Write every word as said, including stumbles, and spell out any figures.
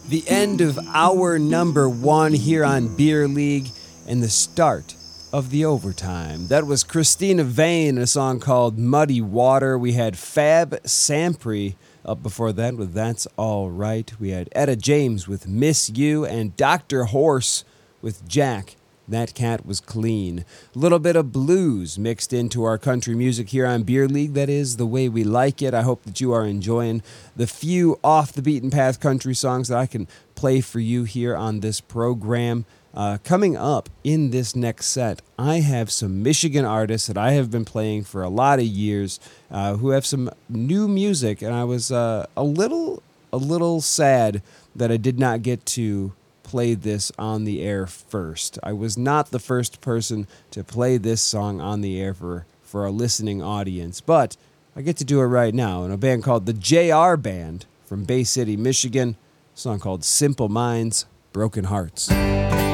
The end of hour number one here on Beer League and the start of the overtime. That was Christina Vane, a song called Muddy Water. We had Fab Sampri up before that with That's All Right. We had Etta James with Miss You and Doctor Horse with Jack. That Cat Was Clean. A little bit of blues mixed into our country music here on Beer League. That is the way we like it. I hope that you are enjoying the few off-the-beaten-path country songs that I can play for you here on this program. Uh, coming up in this next set, I have some Michigan artists that I have been playing for a lot of years uh, who have some new music, and I was uh, a little, a little sad that I did not get to play this on the air first. I was not the first person to play this song on the air for, for a listening audience, but I get to do it right now in a band called the J R Band from Bay City, Michigan, a song called Simple Minds, Broken Hearts.